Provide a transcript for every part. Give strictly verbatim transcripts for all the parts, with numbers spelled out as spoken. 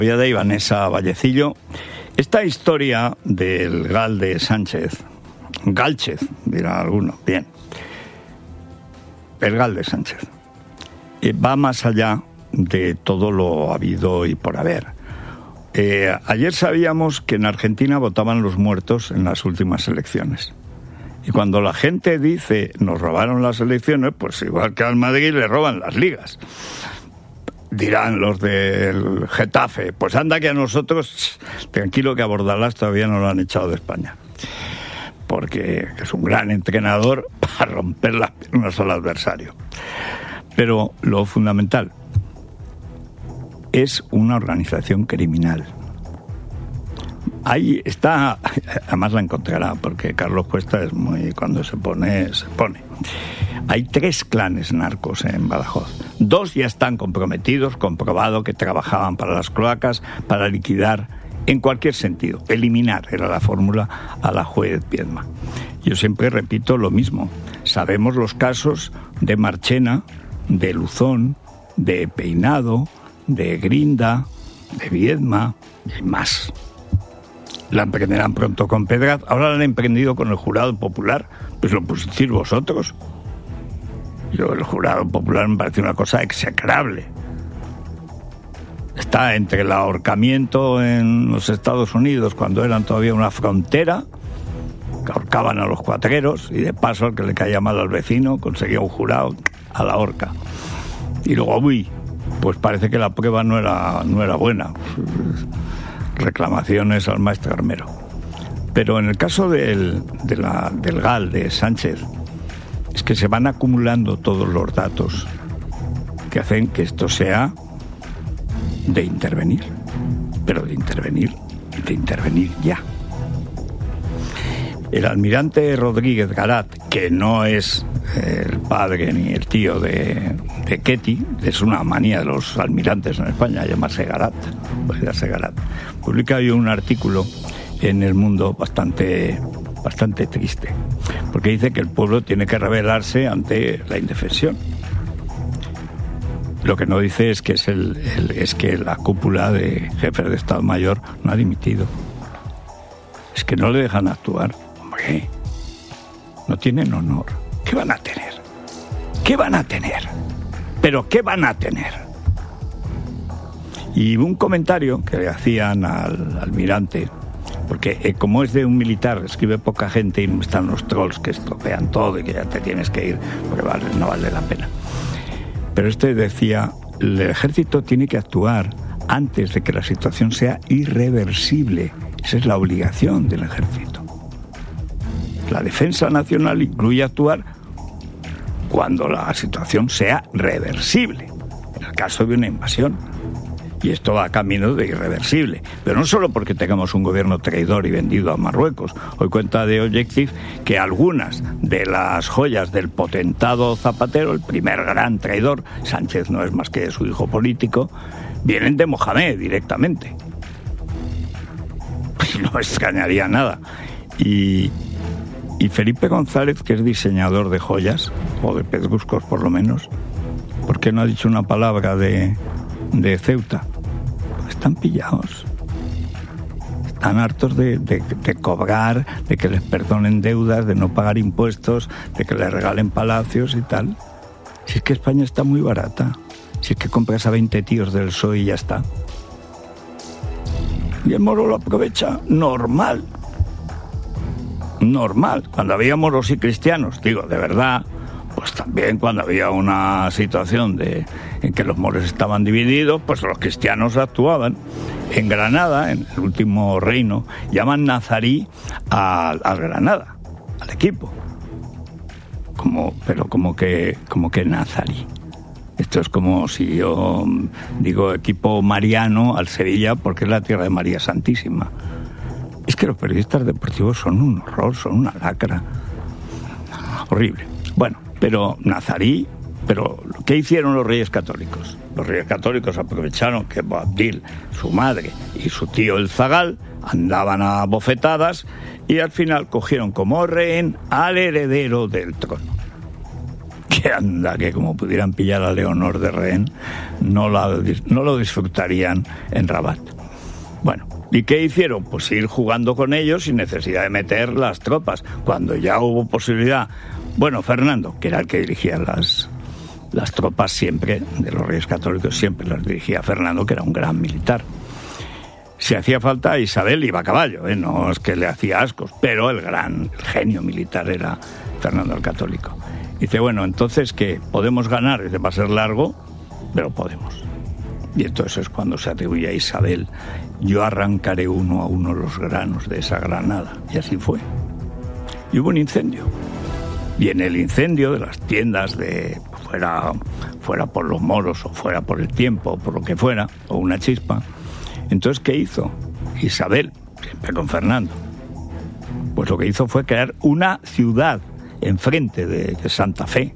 de Vanessa Vallecillo. Esta historia del Gal de Sánchez, Galchez, dirá alguno, bien, el Gal de Sánchez, eh, va más allá de todo lo habido y por haber. Eh, ayer sabíamos que en Argentina votaban los muertos en las últimas elecciones. Y cuando la gente dice nos robaron las elecciones, pues igual que al Madrid le roban las ligas. Dirán los del Getafe, pues anda que a nosotros, tranquilo que a Bordalás todavía no lo han echado de España. Porque es un gran entrenador para romper las piernas al adversario. Pero lo fundamental, es una organización criminal. Ahí está, además la encontrará, porque Carlos Cuesta es muy, cuando se pone, se pone. Hay tres clanes narcos en Badajoz. Dos ya están comprometidos, comprobado que trabajaban para las cloacas, para liquidar en cualquier sentido. Eliminar era la fórmula a la juez Viedma. Yo siempre repito lo mismo. Sabemos los casos de Marchena, de Luzón, de Peinado, de Grinda, de Viedma y más. La emprenderán pronto con Pedraz, ahora la han emprendido con el jurado popular, pues lo pusisteis vosotros. Yo, el jurado popular me parece una cosa execrable. Está entre el ahorcamiento en los Estados Unidos, cuando eran todavía una frontera, que ahorcaban a los cuatreros, y de paso al que le caía mal al vecino conseguía un jurado a la horca. Y luego, uy, pues parece que la prueba no era, no era buena. Reclamaciones al maestro armero. Pero en el caso del, de la, del Gal de Sánchez, es que se van acumulando todos los datos que hacen que esto sea de intervenir, pero de intervenir, de intervenir ya. El almirante Rodríguez Garat, que no es el padre ni el tío de, de Ketty, es una manía de los almirantes en España, llamarse Garat, pues llamarse Garat, publica hoy un artículo en El Mundo bastante, bastante triste, porque dice que el pueblo tiene que rebelarse ante la indefensión. Lo que no dice es que, es, el, el, es que la cúpula de jefes de Estado Mayor no ha dimitido. Es que no le dejan actuar. Hombre, no tienen honor. ¿Qué van a tener? ¿Qué van a tener? ¿Pero qué van a tener? Y un comentario que le hacían al almirante, porque eh, como es de un militar, escribe poca gente y no están los trolls que estropean todo y que ya te tienes que ir, porque vale, no vale la pena. Pero este decía, el ejército tiene que actuar antes de que la situación sea irreversible. Esa es la obligación del ejército. La defensa nacional incluye actuar cuando la situación sea reversible, en el caso de una invasión. Y esto va camino de irreversible. Pero no solo porque tengamos un gobierno traidor y vendido a Marruecos. Hoy cuenta de Objective que algunas de las joyas del potentado Zapatero, el primer gran traidor, Sánchez no es más que su hijo político, vienen de Mohamed directamente. Pues no extrañaría nada. Y, y Felipe González, que es diseñador de joyas, o de pedruscos por lo menos, ¿por qué no ha dicho una palabra de... de Ceuta? Pues están pillados, están hartos de, de, de cobrar, de que les perdonen deudas, de no pagar impuestos, de que les regalen palacios y tal. Si es que España está muy barata, si es que compras a veinte tíos del P S O E y ya está. Y el moro lo aprovecha normal, normal. Cuando había moros y cristianos, digo, de verdad, pues también cuando había una situación de en que los moros estaban divididos, pues los cristianos actuaban. En Granada, en el último reino, llaman nazarí al, al Granada, al equipo. Como, pero como que, como que nazarí. Esto es como si yo digo equipo mariano al Sevilla porque es la tierra de María Santísima. Es que los periodistas deportivos son un horror, son una lacra. Horrible. Bueno, pero nazarí, pero ¿qué hicieron los reyes católicos? Los reyes católicos aprovecharon que Boabdil, su madre y su tío el Zagal andaban a bofetadas y al final cogieron como rehén al heredero del trono. que anda, que como pudieran pillar a Leonor de rehén, no, la, no lo disfrutarían en Rabat. Bueno, ¿y qué hicieron? Pues ir jugando con ellos sin necesidad de meter las tropas. Cuando ya hubo posibilidad... Bueno, Fernando, que era el que dirigía las, las tropas siempre, de los Reyes Católicos, siempre las dirigía Fernando, que era un gran militar. Si hacía falta, Isabel iba a caballo, ¿eh? No es que le hacía ascos, pero el gran el genio militar era Fernando el Católico. Dice, bueno, entonces, ¿qué? ¿Podemos ganar? Dice, va a ser largo, pero podemos. Y entonces es cuando se atribuye a Isabel, yo arrancaré uno a uno los granos de esa granada. Y así fue. Y hubo un incendio. Y en el incendio de las tiendas, de fuera, fuera por los moros o fuera por el tiempo, o por lo que fuera, o una chispa, entonces, ¿qué hizo Isabel? Siempre con Fernando. Pues lo que hizo fue crear una ciudad enfrente de, de Santa Fe,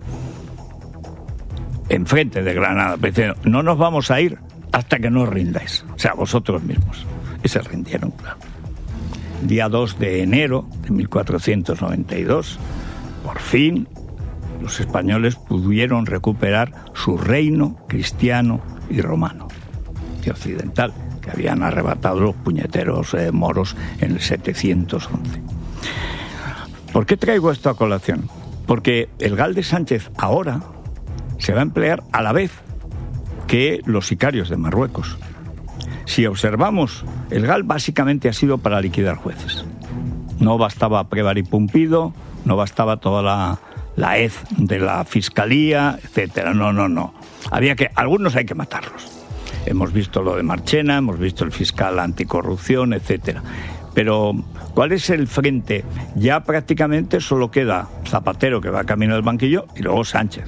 enfrente de Granada. Pero dice, no nos vamos a ir hasta que no os rindáis, o sea, vosotros mismos. Y se rindieron, claro. Día dos de enero de mil cuatrocientos noventa y dos, por fin, los españoles pudieron recuperar su reino cristiano y romano, y occidental, que habían arrebatado los puñeteros eh, moros en el setecientos once. ¿Por qué traigo esto a colación? Porque el Gal de Sánchez ahora se va a emplear a la vez que los sicarios de Marruecos. Si observamos, el Gal básicamente ha sido para liquidar jueces. No bastaba Prévary Pumpido, no bastaba toda la, la hez de la fiscalía, etcétera. No, no, no. Había que, algunos hay que matarlos. Hemos visto lo de Marchena, hemos visto el fiscal anticorrupción, etcétera. Pero, ¿cuál es el frente? Ya prácticamente solo queda Zapatero, que va camino del banquillo, y luego Sánchez.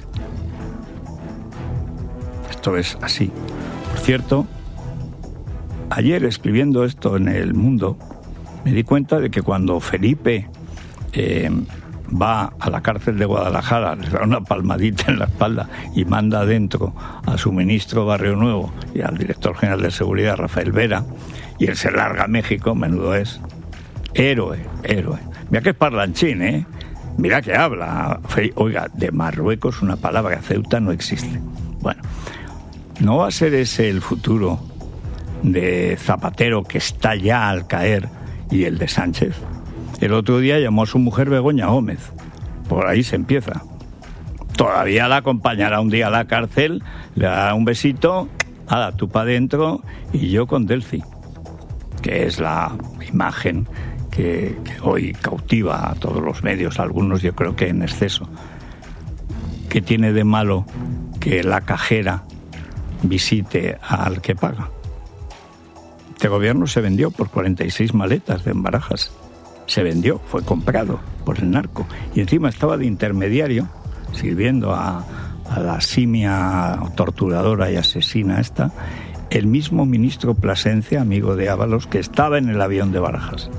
Esto es así. Por cierto, ayer escribiendo esto en El Mundo, me di cuenta de que cuando Felipe eh, va a la cárcel de Guadalajara, le da una palmadita en la espalda y manda adentro a su ministro Barrio Nuevo y al director general de seguridad, Rafael Vera, y él se larga a México, menudo es. Héroe, héroe. Mira que es parlanchín, ¿eh? Mira que habla. Oiga, de Marruecos una palabra, Ceuta no existe. Bueno, ¿no va a ser ese el futuro de Zapatero, que está ya al caer, y el de Sánchez? El otro día llamó a su mujer Begoña Gómez. Por ahí se empieza. Todavía la acompañará un día a la cárcel, le dará un besito, ala, tú para adentro, y yo con Delphi, que es la imagen que, que hoy cautiva a todos los medios, algunos yo creo que en exceso. ¿Qué tiene de malo que la cajera visite al que paga? Este gobierno se vendió por cuarenta y seis maletas de Barajas. Se vendió, fue comprado por el narco. Y encima estaba de intermediario, sirviendo a, a la simia torturadora y asesina esta, el mismo ministro Plasencia, amigo de Ábalos, que estaba en el avión de Barajas.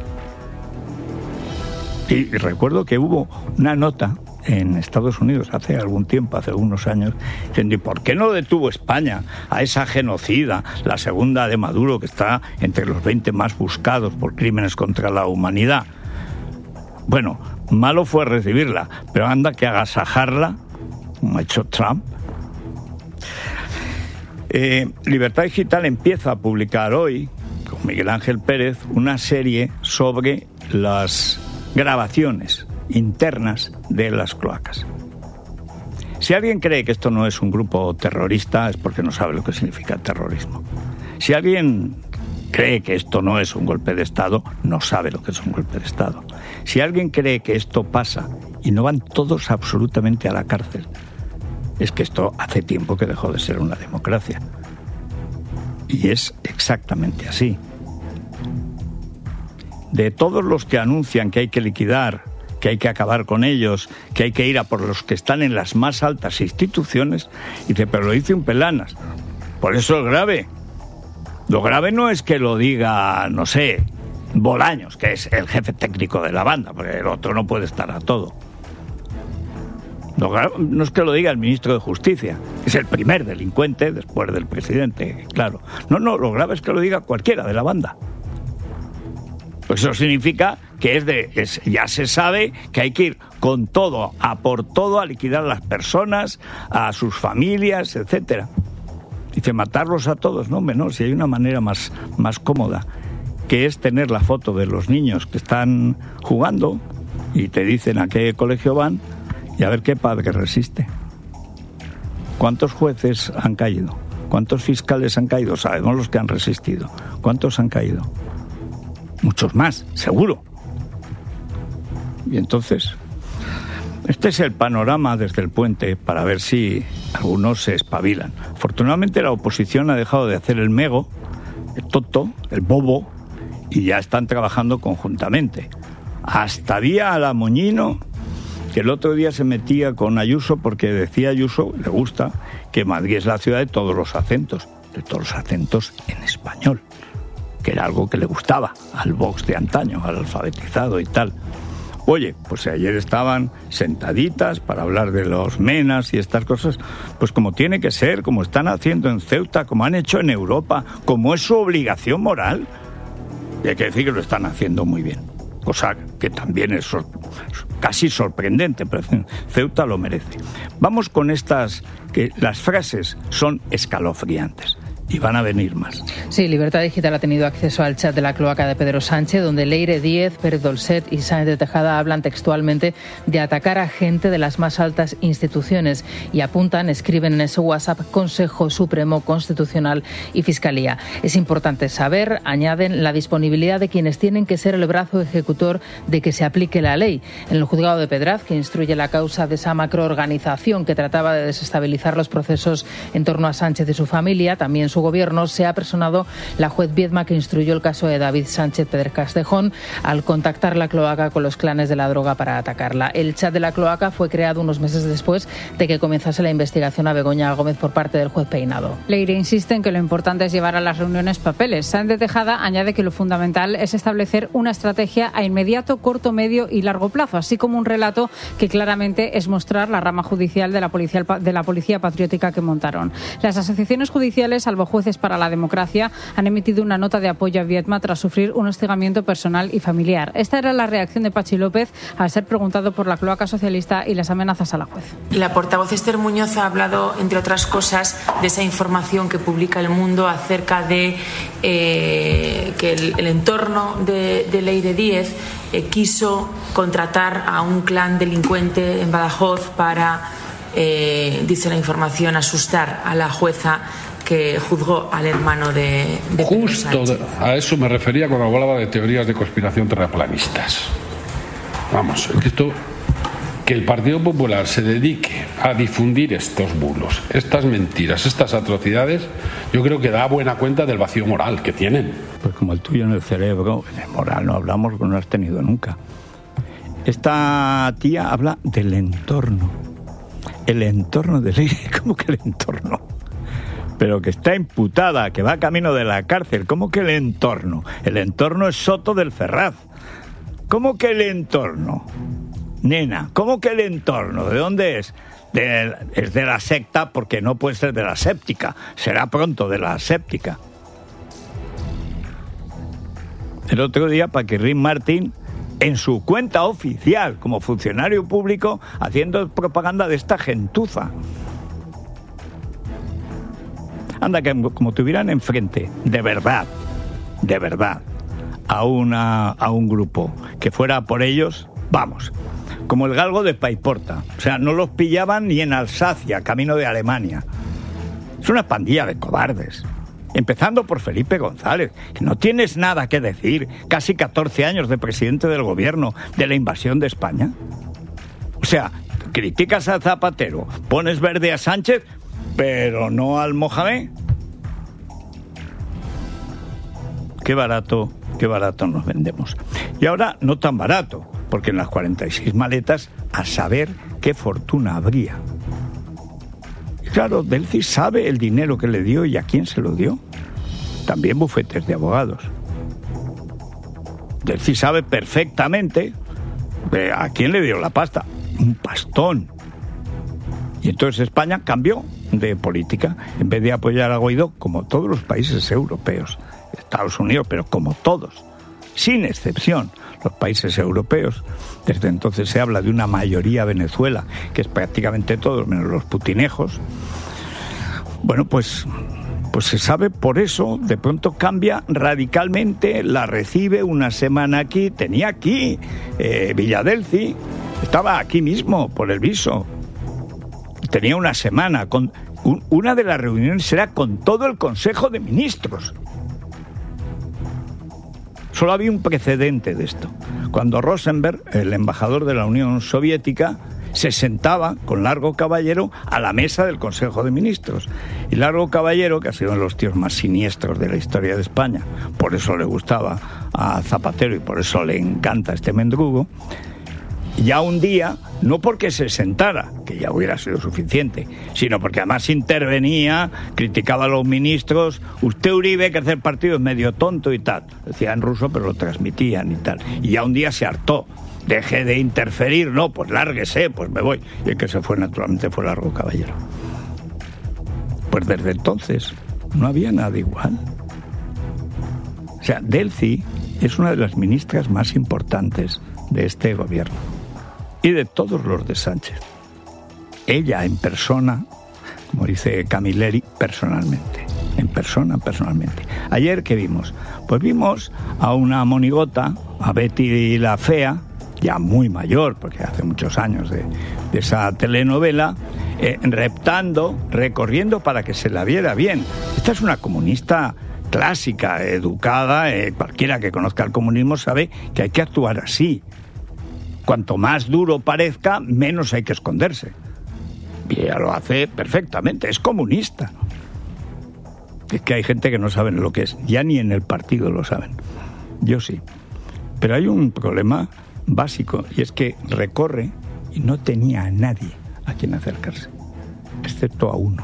Y, y recuerdo que hubo una nota en Estados Unidos hace algún tiempo, hace algunos años, diciendo, ¿y por qué no detuvo España a esa genocida, la segunda de Maduro, que está entre los veinte más buscados por crímenes contra la humanidad? Bueno, malo fue recibirla, pero anda que agasajarla, como ha hecho Trump. Eh, Libertad Digital empieza a publicar hoy, con Miguel Ángel Pérez, una serie sobre las grabaciones internas de las cloacas. Si alguien cree que esto no es un grupo terrorista, es porque no sabe lo que significa terrorismo. Si alguien cree que esto no es un golpe de Estado, no sabe lo que es un golpe de Estado. Si alguien cree que esto pasa y no van todos absolutamente a la cárcel, es que esto hace tiempo que dejó de ser una democracia. Y es exactamente así. De todos los que anuncian que hay que liquidar, que hay que acabar con ellos, que hay que ir a por los que están en las más altas instituciones, dice, pero lo dice un Pelanas. Por eso es grave. Lo grave no es que lo diga, no sé, Bolaños, que es el jefe técnico de la banda, porque el otro no puede estar a todo. Lo grave no es que lo diga el ministro de Justicia, que es el primer delincuente después del presidente, claro. No, no, lo grave es que lo diga cualquiera de la banda. Pues eso significa que es de, es, ya se sabe que hay que ir con todo, a por todo, a liquidar a las personas, a sus familias, etcétera. Dice, matarlos a todos, no, menos, si hay una manera más, más cómoda, que es tener la foto de los niños que están jugando y te dicen a qué colegio van y a ver qué padre resiste. ¿Cuántos jueces han caído? ¿Cuántos fiscales han caído? Sabemos los que han resistido. ¿Cuántos han caído? Muchos más, seguro. Y entonces, este es el panorama desde el puente para ver si algunos se espabilan. Afortunadamente la oposición ha dejado de hacer el mego, el tonto, el bobo, y ya están trabajando conjuntamente. Hasta había a la Moñino, que el otro día se metía con Ayuso porque decía Ayuso, le gusta, que Madrid es la ciudad de todos los acentos, de todos los acentos en español, que era algo que le gustaba al Vox de antaño, al alfabetizado y tal. Oye, pues ayer estaban sentaditas para hablar de los menas y estas cosas, pues como tiene que ser, como están haciendo en Ceuta, como han hecho en Europa, como es su obligación moral, y hay que decir que lo están haciendo muy bien. Cosa que también es sor- casi sorprendente, pero Ceuta lo merece. Vamos con estas, que las frases son escalofriantes. Y van a venir más. Sí, Libertad Digital ha tenido acceso al chat de la cloaca de Pedro Sánchez, donde Leire Díez, Pérez Dolcet y Sáenz de Tejada hablan textualmente de atacar a gente de las más altas instituciones y apuntan, escriben en ese WhatsApp, Consejo Supremo Constitucional y Fiscalía. Es importante saber, añaden, la disponibilidad de quienes tienen que ser el brazo ejecutor de que se aplique la ley. En el juzgado de Pedraz, que instruye la causa de esa macroorganización que trataba de desestabilizar los procesos en torno a Sánchez y su familia, también su gobierno, se ha personado la juez Viedma que instruyó el caso de David Sánchez Pérez Castejón al contactar la cloaca con los clanes de la droga para atacarla. El chat de la cloaca fue creado unos meses después de que comenzase la investigación a Begoña Gómez por parte del juez Peinado. Leire insiste en que lo importante es llevar a las reuniones papeles. Sáenz de Tejada añade que lo fundamental es establecer una estrategia a inmediato, corto, medio y largo plazo, así como un relato que claramente es mostrar la rama judicial de la policía, de la policía patriótica que montaron. Las asociaciones judiciales, salvo Jueces para la Democracia, han emitido una nota de apoyo a Viedma tras sufrir un hostigamiento personal y familiar. Esta era la reacción de Pachi López al ser preguntado por la cloaca socialista y las amenazas a la juez. La portavoz Esther Muñoz ha hablado, entre otras cosas, de esa información que publica El Mundo acerca de eh, que el, el entorno de, de Leire Díez eh, quiso contratar a un clan delincuente en Badajoz para, eh, dice la información, asustar a la jueza que juzgó al hermano de, de Justo a eso me refería cuando hablaba de teorías de conspiración terraplanistas. Vamos, es que esto, que el Partido Popular se dedique a difundir estos bulos, estas mentiras, estas atrocidades, yo creo que da buena cuenta del vacío moral que tienen. Pues como el tuyo en el cerebro, en el moral no hablamos, porque no lo has tenido nunca. Esta tía habla del entorno. El entorno de ley, ¿cómo que el entorno? Pero que está imputada, que va camino de la cárcel. ¿Cómo que el entorno? El entorno es Soto del Ferraz. ¿Cómo que el entorno? Nena, ¿cómo que el entorno? ¿De dónde es? De, es de la secta, porque no puede ser de la séptica. Será pronto de la séptica. El otro día, Paquirrín Martín, en su cuenta oficial, como funcionario público, haciendo propaganda de esta gentuza. Anda, que como tuvieran enfrente, de verdad, de verdad, a, una, a un grupo que fuera por ellos, vamos, como el galgo de Paiporta. O sea, no los pillaban ni en Alsacia, camino de Alemania. Es una pandilla de cobardes. Empezando por Felipe González, que no tienes nada que decir, casi catorce años de presidente del gobierno, de la invasión de España. O sea, criticas a Zapatero, pones verde a Sánchez, pero no al Mohamed. Qué barato, qué barato nos vendemos. Y ahora no tan barato, porque en las cuarenta y seis maletas, a saber qué fortuna habría. Y claro, Delcy sabe el dinero que le dio y a quién se lo dio. También bufetes de abogados. Delcy sabe perfectamente a quién le dio la pasta. Un pastón. Y entonces España cambió de política. En vez de apoyar a Guaidó, como todos los países europeos, Estados Unidos, pero como todos, sin excepción, los países europeos. Desde entonces se habla de una mayoría Venezuela, que es prácticamente todos, menos los putinejos. Bueno, pues, pues se sabe, por eso de pronto cambia radicalmente, la recibe una semana aquí, tenía aquí eh, Villadelci, estaba aquí mismo por el viso, tenía una semana, con un, una de las reuniones era con todo el Consejo de Ministros. Solo había un precedente de esto, cuando Rosenberg, el embajador de la Unión Soviética, se sentaba con Largo Caballero a la mesa del Consejo de Ministros. Y Largo Caballero, que ha sido uno de los tíos más siniestros de la historia de España, por eso le gustaba a Zapatero y por eso le encanta este mendrugo, ya un día, no porque se sentara, que ya hubiera sido suficiente, sino porque además intervenía, criticaba a los ministros, usted Uribe, que hacer partido es medio tonto y tal. Decía en ruso, pero lo transmitían y tal. Y ya un día se hartó. Deje de interferir, no, pues lárguese, pues me voy. Y el que se fue naturalmente fue Largo Caballero. Pues desde entonces no había nada igual. O sea, Delcy es una de las ministras más importantes de este gobierno y de todos los de Sánchez. Ella en persona, como dice Camilleri, personalmente. En persona, personalmente. Ayer, ¿qué vimos? Pues vimos a una monigota, a Betty la Fea, ya muy mayor, porque hace muchos años de, de esa telenovela, eh, reptando, recorriendo para que se la viera bien. Esta es una comunista clásica, educada, eh, cualquiera que conozca el comunismo sabe que hay que actuar así. Cuanto más duro parezca, menos hay que esconderse. Y ella lo hace perfectamente, es comunista. Es que hay gente que no sabe lo que es, ya ni en el partido lo saben. Yo sí. Pero hay un problema básico, y es que recorre y no tenía a nadie a quien acercarse, excepto a uno.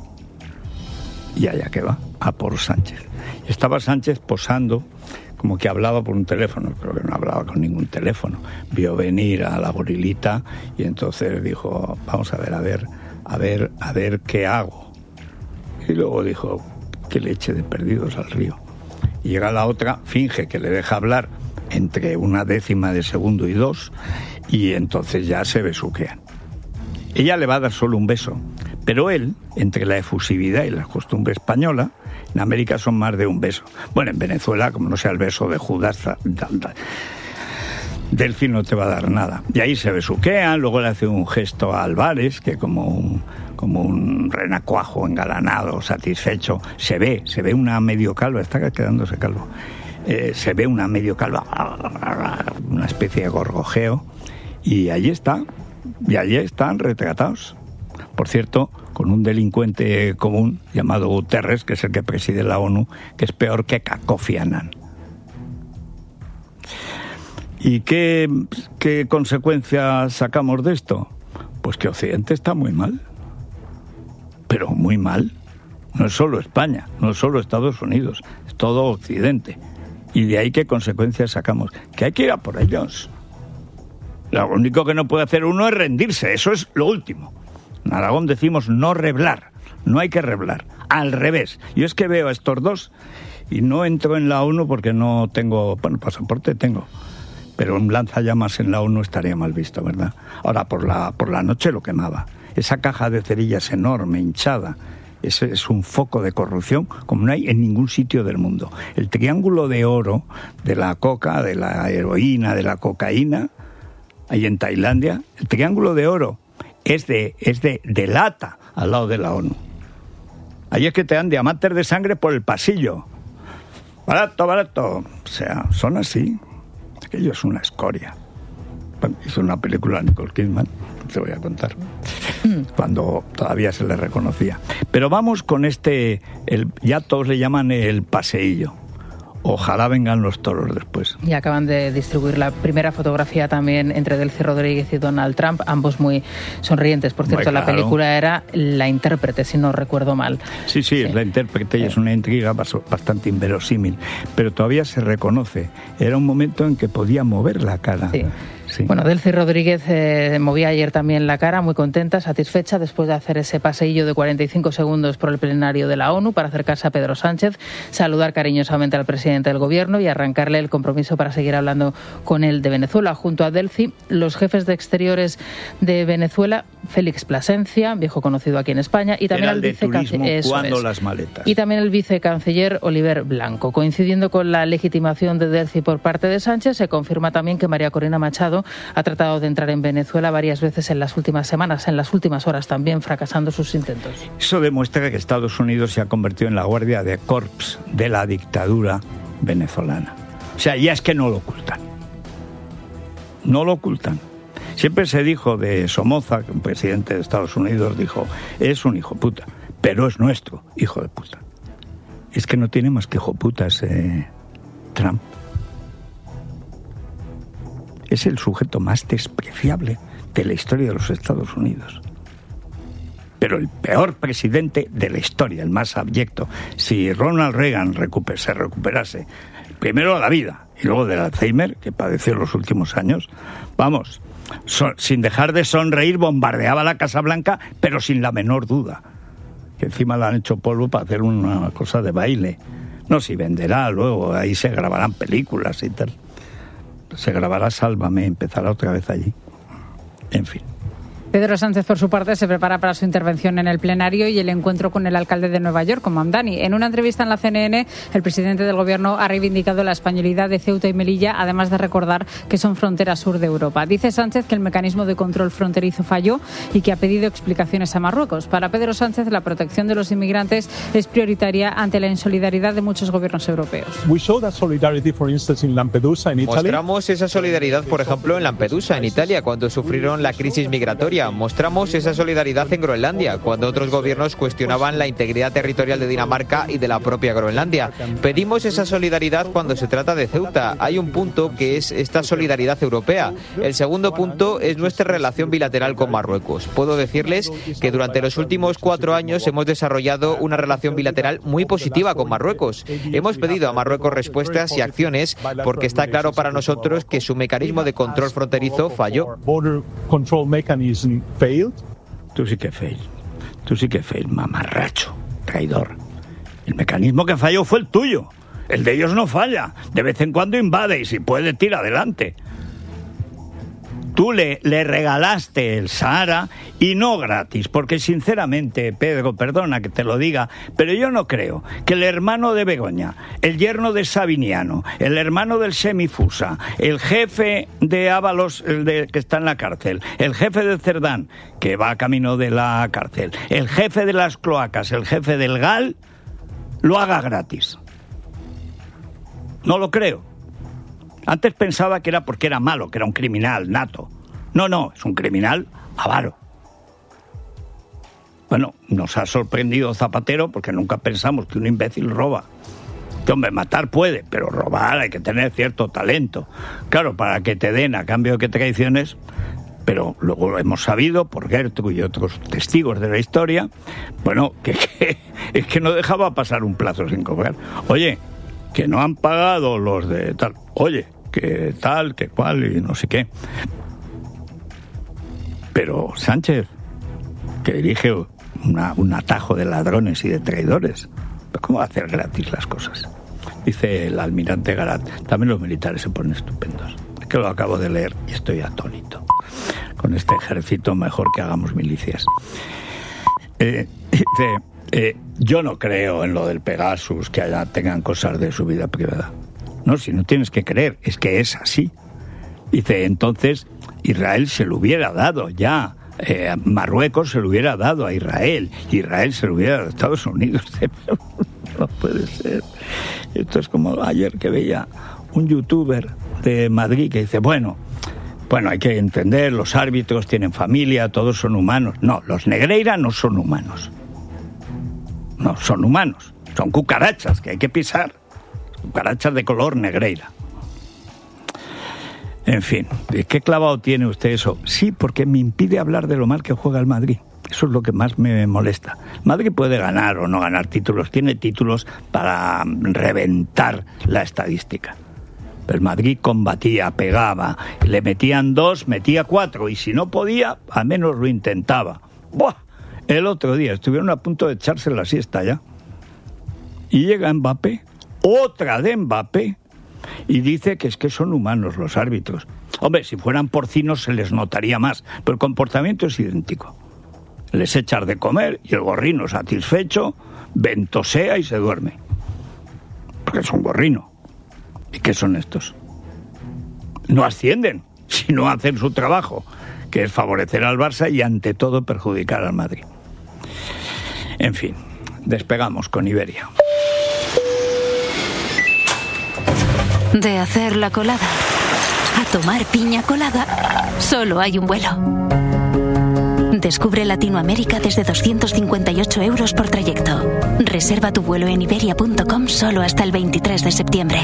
Y allá que va, a por Sánchez. Estaba Sánchez posando, como que hablaba por un teléfono, creo que no hablaba con ningún teléfono. Vio venir a la gorilita y entonces dijo, vamos a ver, a ver, a ver, a ver qué hago. Y luego dijo, qué leche de perdidos al río. Y llega la otra, finge que le deja hablar entre una décima de segundo y dos, y entonces ya se besuquean. Ella le va a dar solo un beso, pero él, entre la efusividad y la costumbre española, en América son más de un beso. Bueno, en Venezuela, como no sea el beso de Judas, Delcy no te va a dar nada. Y ahí se besuquean, luego le hace un gesto a Álvarez, que como un, como un renacuajo engalanado, satisfecho, se ve, se ve una medio calva, está quedándose calvo. Eh, se ve una medio calva, una especie de gorgojeo, y allí está, y allí están retratados. Por cierto, con un delincuente común llamado Guterres, que es el que preside la ONU, que es peor que Kofi Annan. ¿Y qué, qué consecuencias sacamos de esto? Pues que Occidente está muy mal, pero muy mal. No es solo España, no es solo Estados Unidos, es todo Occidente. Y de ahí, ¿qué consecuencias sacamos? Que hay que ir a por ellos. Lo único que no puede hacer uno es rendirse, eso es lo último. En Aragón decimos no reblar, no hay que reblar, al revés. Yo es que veo a estos dos y no entro en la ONU porque no tengo, bueno, pasaporte tengo, pero un lanzallamas en la ONU estaría mal visto, ¿verdad? Ahora, por la, por la noche lo quemaba. Esa caja de cerillas enorme, hinchada, ese es un foco de corrupción como no hay en ningún sitio del mundo. El triángulo de oro de la coca, de la heroína, de la cocaína, ahí en Tailandia, el triángulo de oro es de, es de, de lata al lado de la ONU. Ahí es que te dan diamantes de sangre por el pasillo. Barato, barato. O sea, son así. Aquello es una escoria. Bueno, hizo una película Nicole Kidman, te voy a contar, cuando todavía se le reconocía. Pero vamos con este, el, ya todos le llaman el paseillo. Ojalá vengan los toros después. Y acaban de distribuir la primera fotografía también entre Delcy Rodríguez y Donald Trump, ambos muy sonrientes. Por cierto, claro. La película era La intérprete, si no recuerdo mal. Sí, sí, sí. es La intérprete y es una intriga bastante inverosímil, pero todavía se reconoce. Era un momento en que podía mover la cara. Sí. Sí. Bueno, Delcy Rodríguez eh, movía ayer también la cara, muy contenta, satisfecha, después de hacer ese paseillo de cuarenta y cinco segundos por el plenario de la ONU para acercarse a Pedro Sánchez, saludar cariñosamente al presidente del gobierno y arrancarle el compromiso para seguir hablando con él de Venezuela. Junto a Delcy, los jefes de exteriores de Venezuela, Félix Plasencia, viejo conocido aquí en España, y también el vicecanciller las maletas. Y también el vicecanciller Oliver Blanco. Coincidiendo con la legitimación de Delcy por parte de Sánchez, se confirma también que María Corina Machado ha tratado de entrar en Venezuela varias veces en las últimas semanas, en las últimas horas también, fracasando sus intentos. Eso demuestra que Estados Unidos se ha convertido en la guardia de corps de la dictadura venezolana. O sea, ya es que no lo ocultan. No lo ocultan. Siempre se dijo de Somoza, que un presidente de Estados Unidos dijo, es un hijo puta, pero es nuestro hijo de puta. Es que no tiene más que hijo putas eh, Trump. Es el sujeto más despreciable de la historia de los Estados Unidos. Pero el peor presidente de la historia, el más abyecto. Si Ronald Reagan recuper, se recuperase, primero la vida y luego del Alzheimer, que padeció en los últimos años, vamos, so, sin dejar de sonreír, bombardeaba la Casa Blanca, pero sin la menor duda. Que encima la han hecho polvo para hacer una cosa de baile. No, si venderá luego, ahí se grabarán películas y tal. Se grabará Sálvame, empezará otra vez allí. En fin. Pedro Sánchez, por su parte, se prepara para su intervención en el plenario y el encuentro con el alcalde de Nueva York, con Mamdani. En una entrevista en la C N N, el presidente del Gobierno ha reivindicado la españolidad de Ceuta y Melilla, además de recordar que son frontera sur de Europa. Dice Sánchez que el mecanismo de control fronterizo falló y que ha pedido explicaciones a Marruecos. Para Pedro Sánchez, la protección de los inmigrantes es prioritaria ante la insolidaridad de muchos gobiernos europeos. Mostramos esa solidaridad, por ejemplo, en Lampedusa, en Italia, cuando sufrieron la crisis migratoria. Mostramos esa solidaridad en Groenlandia, cuando otros gobiernos cuestionaban la integridad territorial de Dinamarca y de la propia Groenlandia. Pedimos esa solidaridad cuando se trata de Ceuta. Hay un punto que es esta solidaridad europea. El segundo punto es nuestra relación bilateral con Marruecos. Puedo decirles que durante los últimos cuatro años hemos desarrollado una relación bilateral muy positiva con Marruecos. Hemos pedido a Marruecos respuestas y acciones porque está claro para nosotros que su mecanismo de control fronterizo falló. Failed. Tú sí que fail. Tú sí que fail, mamarracho, traidor. El mecanismo que falló fue el tuyo. El de ellos no falla. De vez en cuando invade y si puede tira adelante. Tú le, le regalaste el Sahara y no gratis, porque sinceramente, Pedro, perdona que te lo diga, pero yo no creo que el hermano de Begoña, el yerno de Sabiniano, el hermano del Semifusa, el jefe de Ábalos, el de, que está en la cárcel, el jefe de Cerdán, que va camino de la cárcel, el jefe de las cloacas, el jefe del G A L, lo haga gratis. No lo creo. Antes pensaba que era porque era malo, que era un criminal nato. No, no, es un criminal avaro. Bueno, nos ha sorprendido Zapatero porque nunca pensamos que un imbécil roba. Que, hombre, matar puede, pero robar hay que tener cierto talento. Claro, para que te den a cambio de que traiciones, pero luego hemos sabido, por Gertrude y otros testigos de la historia, bueno, que, que es que no dejaba pasar un plazo sin cobrar. Oye, que no han pagado los de tal. Oye, que tal, que cual y no sé qué. Pero Sánchez, que dirige una, un atajo de ladrones y de traidores, ¿cómo va a hacer gratis las cosas? Dice el almirante Garat, también los militares se ponen estupendos. Es que lo acabo de leer y estoy atónito. Con este ejército mejor que hagamos milicias. Eh, dice, eh, yo no creo en lo del Pegasus, que haya, tengan cosas de su vida privada. No, si no tienes que creer, es que es así. Dice, entonces Israel se lo hubiera dado ya, eh, Marruecos se lo hubiera dado a Israel, Israel se lo hubiera dado a Estados Unidos. No puede ser. Esto es como ayer que veía un youtuber de Madrid que dice, bueno, bueno, hay que entender, los árbitros tienen familia, todos son humanos. No, los Negreira no son humanos. No, son humanos, son cucarachas que hay que pisar. Cucarachas de color Negreira. En fin, ¿qué clavado tiene usted eso? Sí, porque me impide hablar de lo mal que juega el Madrid. Eso es lo que más me molesta. Madrid puede ganar o no ganar títulos, tiene títulos para reventar la estadística. El Madrid combatía, pegaba, le metían dos, metía cuatro, y si no podía, al menos lo intentaba. ¡Buah! El otro día estuvieron a punto de echarse la siesta ya. Y llega Mbappé, otra de Mbappé, y dice que es que son humanos los árbitros. Hombre, si fueran porcinos se les notaría más, pero el comportamiento es idéntico. Les echas de comer y el gorrino satisfecho ventosea y se duerme. Porque es un gorrino. ¿Y qué son estos? No ascienden, sino hacen su trabajo, que es favorecer al Barça y ante todo perjudicar al Madrid. En fin, despegamos con Iberia. De hacer la colada a tomar piña colada, solo hay un vuelo. Descubre Latinoamérica desde doscientos cincuenta y ocho euros por trayecto. Reserva tu vuelo en iberia punto com solo hasta el veintitrés de septiembre.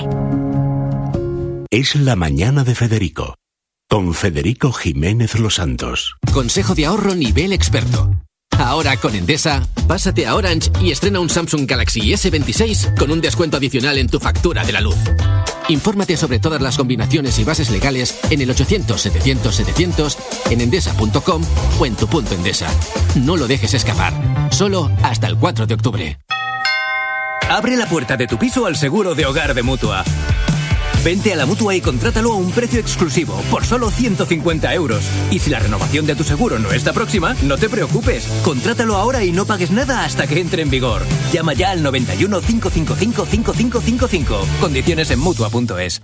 Es la mañana de Federico, con Federico Jiménez Los Santos. Consejo de ahorro nivel experto. Ahora con Endesa, pásate a Orange y estrena un Samsung Galaxy ese veintiséis con un descuento adicional en tu factura de la luz. Infórmate sobre todas las combinaciones y bases legales en el ochocientos setecientos setecientos, en endesa punto com o en tu punto Endesa. No lo dejes escapar. Solo hasta el cuatro de octubre. Abre la puerta de tu piso al seguro de hogar de Mutua. Vente a la Mutua y contrátalo a un precio exclusivo, por solo ciento cincuenta euros. Y si la renovación de tu seguro no está próxima, no te preocupes. Contrátalo ahora y no pagues nada hasta que entre en vigor. Llama ya al noventa y uno, cinco cinco cinco, cinco cinco cinco cinco. Condiciones en Mutua punto es.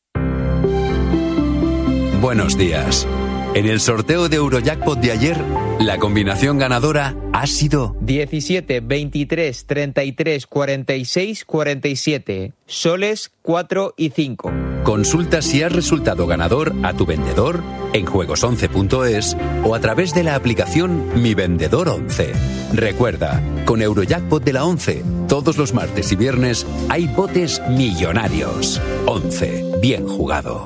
Buenos días. En el sorteo de Eurojackpot de ayer, la combinación ganadora ha sido diecisiete, veintitrés, treinta y tres, cuarenta y seis, cuarenta y siete. Soles cuatro y cinco. Consulta si has resultado ganador a tu vendedor en juegos once punto es o a través de la aplicación Mi Vendedor once. Recuerda, con Eurojackpot de la once, todos los martes y viernes hay botes millonarios. once. Bien jugado.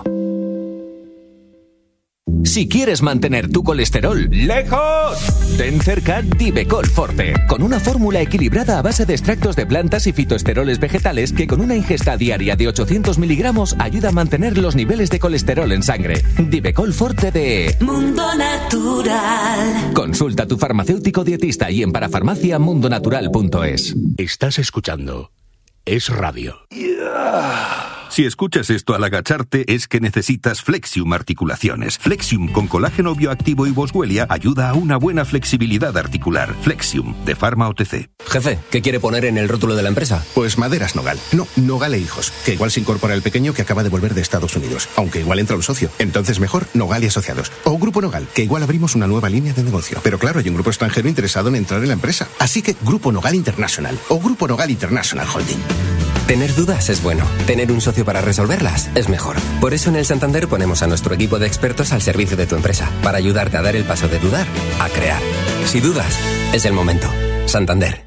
Si quieres mantener tu colesterol lejos, ten cerca Divecol Forte, con una fórmula equilibrada a base de extractos de plantas y fitoesteroles vegetales que con una ingesta diaria de ochocientos miligramos ayuda a mantener los niveles de colesterol en sangre. Divecol Forte de Mundo Natural. Consulta a tu farmacéutico dietista y en parafarmacia mundo natural punto es. Estás escuchando Es Radio. Si escuchas esto al agacharte es que necesitas Flexium Articulaciones. Flexium con colágeno bioactivo y boswellia ayuda a una buena flexibilidad articular. Flexium, de Pharma O T C. Jefe, ¿qué quiere poner en el rótulo de la empresa? Pues Maderas Nogal. No, Nogal e Hijos. Que igual se incorpora el pequeño que acaba de volver de Estados Unidos. Aunque igual entra un socio. Entonces mejor Nogal y Asociados. O Grupo Nogal, que igual abrimos una nueva línea de negocio. Pero claro, hay un grupo extranjero interesado en entrar en la empresa. Así que Grupo Nogal International. O Grupo Nogal International Holding. Tener dudas es bueno. Tener un socio para resolverlas es mejor. Por eso en el Santander ponemos a nuestro equipo de expertos al servicio de tu empresa, para ayudarte a dar el paso de dudar a crear. Si dudas, es el momento. Santander.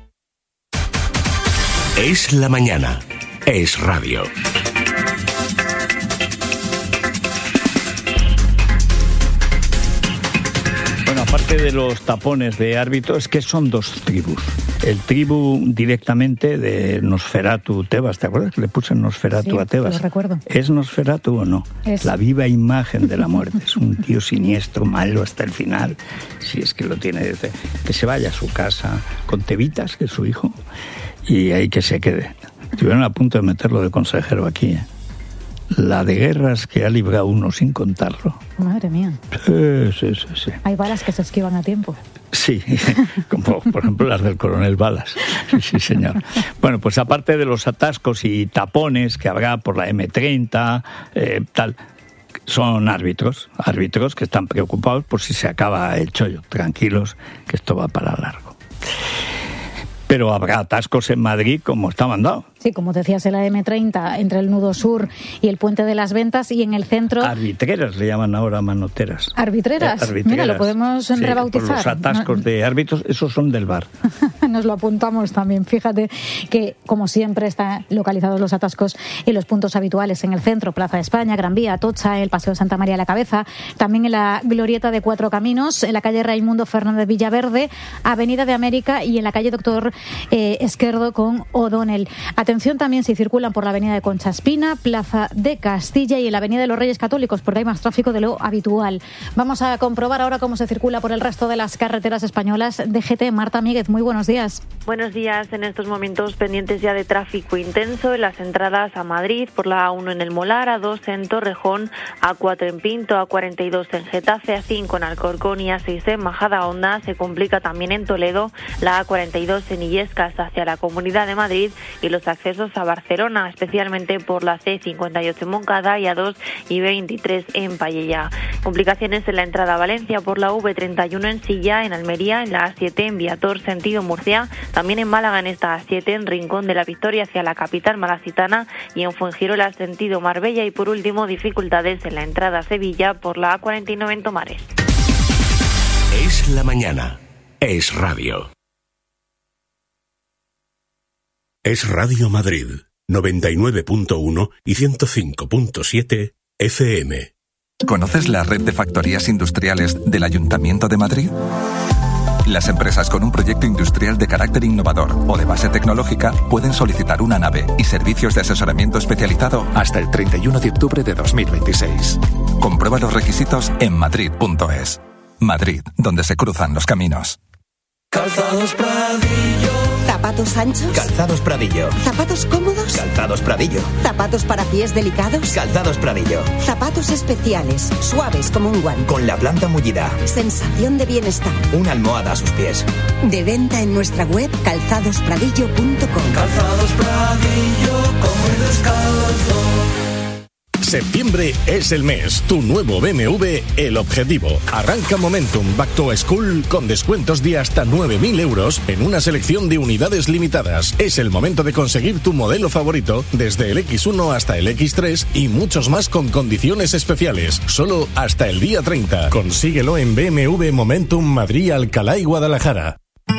Es la mañana. Es Radio. Bueno, aparte de los tapones de árbitros, es que son dos tribus. El tribu directamente de Nosferatu Tebas, ¿te acuerdas que le puse Nosferatu sí, a Tebas? Lo recuerdo. ¿Es Nosferatu o no? Es. La viva imagen de la muerte. Es un tío siniestro, malo hasta el final. Si es que lo tiene desde... Que se vaya a su casa con Tevitas, que es su hijo, y ahí que se quede. Estuvieron a punto de meterlo de consejero aquí, ¿eh? La de guerras que ha librado uno sin contarlo. Madre mía. Sí, sí, sí, sí. Hay balas que se esquivan a tiempo. Sí, como por ejemplo las del coronel Balas. Sí, sí, señor. Bueno, pues aparte de los atascos y tapones que habrá por la eme treinta, eh, tal, son árbitros, árbitros que están preocupados por si se acaba el chollo. Tranquilos, que esto va para largo. Pero habrá atascos en Madrid como está mandado. Sí, como decías, en la eme treinta, entre el nudo sur y el puente de las Ventas, y en el centro... Arbitreras le llaman ahora manoteras. ¿Arbitreras? Eh, arbitreras. Mira, lo podemos sí, rebautizar. Por los atascos no, de árbitros, esos son del V A R. Nos lo apuntamos también. Fíjate que, como siempre, están localizados los atascos en los puntos habituales, en el centro, Plaza de España, Gran Vía, Atocha, el Paseo Santa María de la Cabeza, también en la Glorieta de Cuatro Caminos, en la calle Raimundo Fernández Villaverde, Avenida de América y en la calle Doctor eh, Esquerdo con O'Donnell. Atención atención también si circulan por la avenida de Concha Espina, Plaza de Castilla y en la avenida de los Reyes Católicos, porque hay más tráfico de lo habitual. Vamos a comprobar ahora cómo se circula por el resto de las carreteras españolas. D G T, Marta Míguez, muy buenos días. Buenos días. En estos momentos pendientes ya de tráfico intenso en las entradas a Madrid, por la A uno en El Molar, A dos en Torrejón, A cuatro en Pinto, A cuarenta y dos en Getafe, A cinco en Alcorcón y A seis en Majadahonda. Se complica también en Toledo, la A cuarenta y dos en Illescas hacia la Comunidad de Madrid y los accesos a Barcelona, especialmente por la C cincuenta y ocho en Moncada y A dos y veintitrés en Pallella. Complicaciones en la entrada a Valencia por la V treinta y uno en Silla, en Almería, en la A siete en Viator sentido Murcia, también en Málaga en esta A siete en Rincón de la Victoria hacia la capital malacitana y en Fuengirola sentido Marbella y por último dificultades en la entrada a Sevilla por la A cuarenta y nueve en Tomares. Es la mañana. Es radio. Es Radio Madrid, noventa y nueve punto uno y ciento cinco punto siete F M. ¿Conoces la red de factorías industriales del Ayuntamiento de Madrid? Las empresas con un proyecto industrial de carácter innovador o de base tecnológica pueden solicitar una nave y servicios de asesoramiento especializado hasta el treinta y uno de octubre de dos mil veintiséis. Comprueba los requisitos en madrid punto es. Madrid, donde se cruzan los caminos. Calzados Pradillo. ¿Zapatos anchos? Calzados Pradillo. ¿Zapatos cómodos? Calzados Pradillo. ¿Zapatos para pies delicados? Calzados Pradillo. Zapatos especiales, suaves como un guante. Con la planta mullida. Sensación de bienestar. Una almohada a sus pies. De venta en nuestra web calzados pradillo punto com. Calzados Pradillo, come descalzo. Septiembre es el mes. Tu nuevo B M W, el Objetivo. Arranca Momentum Back to School con descuentos de hasta nueve mil euros en una selección de unidades limitadas. Es el momento de conseguir tu modelo favorito desde el equis uno hasta el equis tres y muchos más con condiciones especiales. Solo hasta el día treinta. Consíguelo en B M W Momentum Madrid, Alcalá y Guadalajara.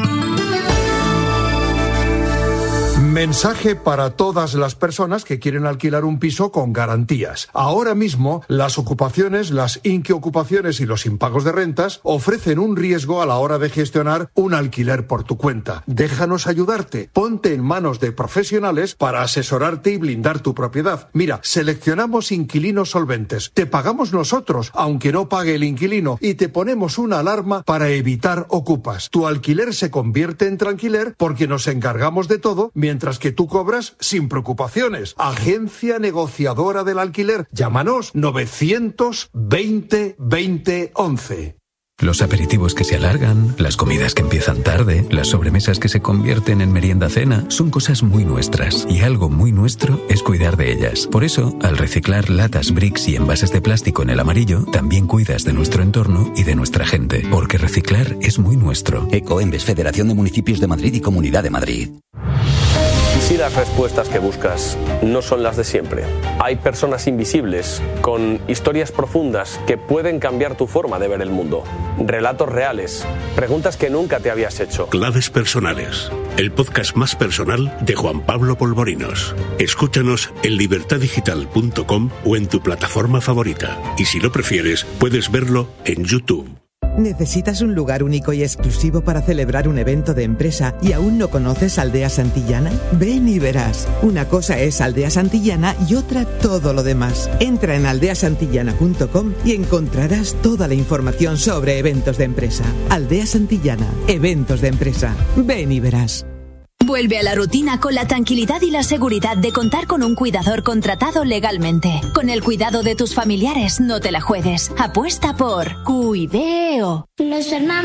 Mensaje para todas las personas que quieren alquilar un piso con garantías. Ahora mismo, las ocupaciones, las inquiocupaciones y los impagos de rentas ofrecen un riesgo a la hora de gestionar un alquiler por tu cuenta. Déjanos ayudarte. Ponte en manos de profesionales para asesorarte y blindar tu propiedad. Mira, seleccionamos inquilinos solventes. Te pagamos nosotros, aunque no pague el inquilino, y te ponemos una alarma para evitar ocupas. Tu alquiler se convierte en tranquiler porque nos encargamos de todo mientras Mientras que tú cobras sin preocupaciones. Agencia negociadora del alquiler. Llámanos novecientos veinte veinte once. Los aperitivos que se alargan, las comidas que empiezan tarde, las sobremesas que se convierten en merienda-cena, son cosas muy nuestras. Y algo muy nuestro es cuidar de ellas. Por eso, al reciclar latas, bricks y envases de plástico en el amarillo, también cuidas de nuestro entorno y de nuestra gente. Porque reciclar es muy nuestro. Ecoembes, Federación de Municipios de Madrid y Comunidad de Madrid. Si las respuestas que buscas no son las de siempre, hay personas invisibles con historias profundas que pueden cambiar tu forma de ver el mundo. Relatos reales, preguntas que nunca te habías hecho. Claves personales, el podcast más personal de Juan Pablo Polvorinos. Escúchanos en libertad digital punto com o en tu plataforma favorita. Y si lo prefieres, puedes verlo en YouTube. ¿Necesitas un lugar único y exclusivo para celebrar un evento de empresa y aún no conoces Aldea Santillana? Ven y verás. Una cosa es Aldea Santillana y otra todo lo demás. Entra en aldea santillana punto com y encontrarás toda la información sobre eventos de empresa. Aldea Santillana, eventos de empresa. Ven y verás. Vuelve a la rutina con la tranquilidad y la seguridad de contar con un cuidador contratado legalmente. Con el cuidado de tus familiares, no te la juegues. Apuesta por Cuideo. Los hermanos